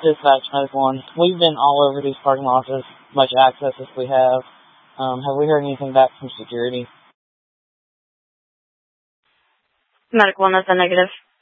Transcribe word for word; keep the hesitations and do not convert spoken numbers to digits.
Dispatch Medical One. We've been all over these parking lots as much access as we have. Um, have we heard anything back from security? Medical One, that's a negative.